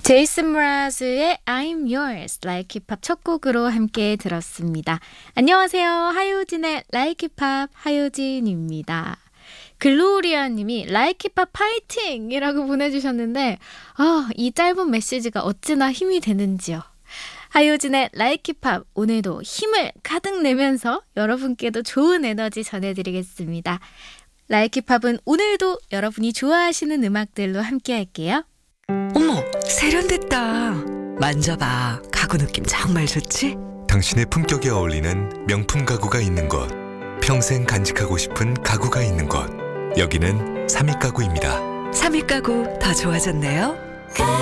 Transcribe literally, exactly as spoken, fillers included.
제이슨 무라즈의 I'm Yours, Like Hip Hop 첫 곡으로 함께 들었습니다. 안녕하세요. 하효진의 Like Hip Hop 하효진입니다. 글로리아 님이 Like Hip Hop 파이팅! 이라고 보내주셨는데 아, 이 짧은 메시지가 어찌나 힘이 되는지요. 하효진의 Like Hip Hop 오늘도 힘을 가득 내면서 여러분께도 좋은 에너지 전해드리겠습니다. Like Hip Hop은 오늘도 여러분이 좋아하시는 음악들로 함께 할게요. 어머, 세련됐다. 만져봐. 가구 느낌 정말 좋지? 당신의 품격에 어울리는 명품 가구가 있는 곳, 평생 간직하고 싶은 가구가 있는 곳, 여기는 삼익 가구입니다. 삼익 가구 더 좋아졌네요.